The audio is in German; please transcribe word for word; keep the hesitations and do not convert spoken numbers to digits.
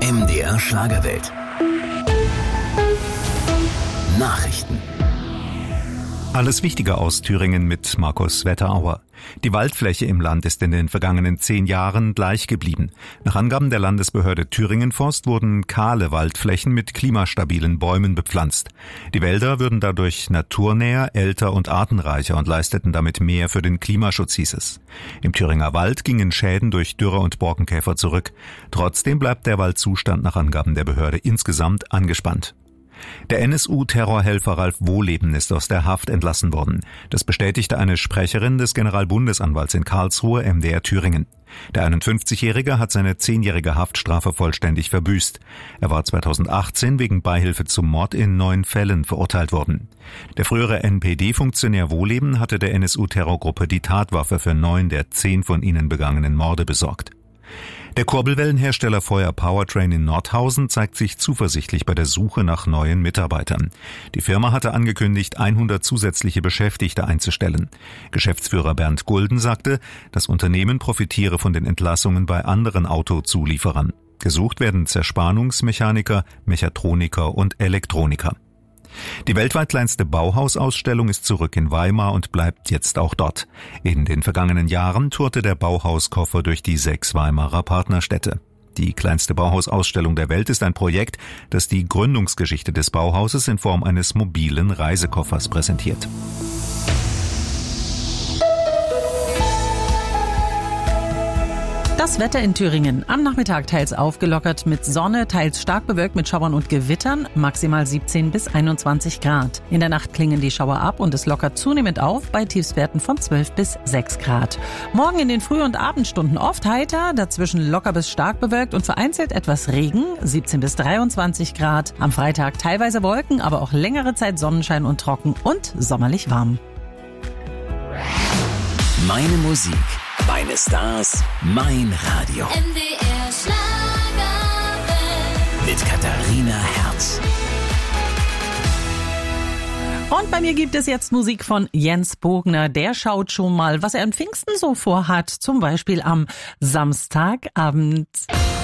M D R Schlagerwelt. Nachrichten. Alles Wichtige aus Thüringen mit Markus Wetterauer. Die Waldfläche im Land ist in den vergangenen zehn Jahren gleich geblieben. Nach Angaben der Landesbehörde Thüringen Forst wurden kahle Waldflächen mit klimastabilen Bäumen bepflanzt. Die Wälder würden dadurch naturnäher, älter und artenreicher und leisteten damit mehr für den Klimaschutz, hieß es. Im Thüringer Wald gingen Schäden durch Dürre und Borkenkäfer zurück. Trotzdem bleibt der Waldzustand nach Angaben der Behörde insgesamt angespannt. Der N S U-Terrorhelfer Ralf Wohleben ist aus der Haft entlassen worden. Das bestätigte eine Sprecherin des Generalbundesanwalts in Karlsruhe, M D R Thüringen. Der einundfünfzigjährige hat seine zehnjährige Haftstrafe vollständig verbüßt. Er war zweitausendachtzehn wegen Beihilfe zum Mord in neun Fällen verurteilt worden. Der frühere N P D-Funktionär Wohleben hatte der N S U-Terrorgruppe die Tatwaffe für neun der zehn von ihnen begangenen Morde besorgt. Der Kurbelwellenhersteller Feuer Powertrain in Nordhausen zeigt sich zuversichtlich bei der Suche nach neuen Mitarbeitern. Die Firma hatte angekündigt, hundert zusätzliche Beschäftigte einzustellen. Geschäftsführer Bernd Gulden sagte, das Unternehmen profitiere von den Entlassungen bei anderen Autozulieferern. Gesucht werden Zerspannungsmechaniker, Mechatroniker und Elektroniker. Die weltweit kleinste Bauhausausstellung ist zurück in Weimar und bleibt jetzt auch dort. In den vergangenen Jahren tourte der Bauhauskoffer durch die sechs Weimarer Partnerstädte. Die kleinste Bauhausausstellung der Welt ist ein Projekt, das die Gründungsgeschichte des Bauhauses in Form eines mobilen Reisekoffers präsentiert. Das Wetter in Thüringen. Am Nachmittag teils aufgelockert mit Sonne, teils stark bewölkt mit Schauern und Gewittern, maximal siebzehn bis einundzwanzig Grad. In der Nacht klingen die Schauer ab und es lockert zunehmend auf bei Tiefstwerten von zwölf bis sechs Grad. Morgen in den Früh- und Abendstunden oft heiter, dazwischen locker bis stark bewölkt und vereinzelt etwas Regen, siebzehn bis dreiundzwanzig Grad. Am Freitag teilweise Wolken, aber auch längere Zeit Sonnenschein und trocken und sommerlich warm. Meine Musik, meine Stars, mein Radio. M D R Schlagerwelt. Mit Katharina Herz. Und bei mir gibt es jetzt Musik von Jens Bogner. Der schaut schon mal, was er an Pfingsten so vorhat. Zum Beispiel am Samstagabend.